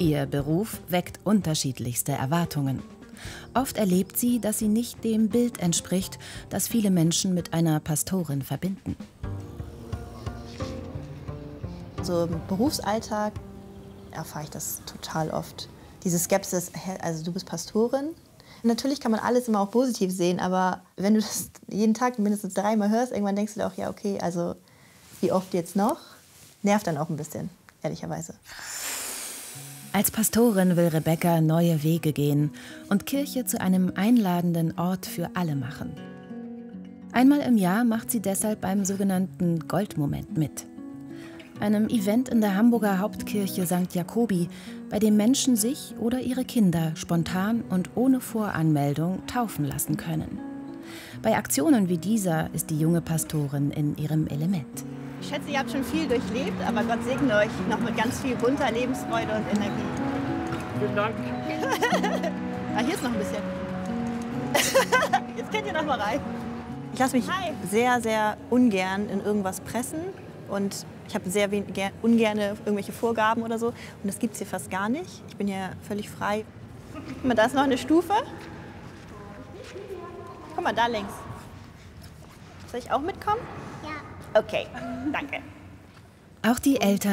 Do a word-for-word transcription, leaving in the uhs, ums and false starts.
Ihr Beruf weckt unterschiedlichste Erwartungen. Oft erlebt sie, dass sie nicht dem Bild entspricht, das viele Menschen mit einer Pastorin verbinden. So im Berufsalltag erfahre ich das total oft. Diese Skepsis, hä, also du bist Pastorin? Natürlich kann man alles immer auch positiv sehen, aber wenn du das jeden Tag mindestens dreimal hörst, irgendwann denkst du dir auch, ja okay, also wie oft jetzt noch? Nervt dann auch ein bisschen, ehrlicherweise. Als Pastorin will Rebecca neue Wege gehen und Kirche zu einem einladenden Ort für alle machen. Einmal im Jahr macht sie deshalb beim sogenannten Goldmoment mit. Einem Event in der Hamburger Hauptkirche Sankt Jakobi, bei dem Menschen sich oder ihre Kinder spontan und ohne Voranmeldung taufen lassen können. Bei Aktionen wie dieser ist die junge Pastorin in ihrem Element. Ich schätze, ihr habt schon viel durchlebt, aber Gott segne euch noch mit ganz viel bunter Lebensfreude und Energie. Vielen Dank. Ah, hier ist noch ein bisschen. Jetzt könnt ihr noch mal rein. Ich lasse mich Hi. sehr, sehr ungern in irgendwas pressen. Und ich habe sehr ungern irgendwelche Vorgaben oder so. Und das gibt es hier fast gar nicht. Ich bin hier völlig frei. Guck mal, da ist noch eine Stufe. Guck mal, da links. Soll ich auch mitkommen? Ja. Okay, danke. Auch die Eltern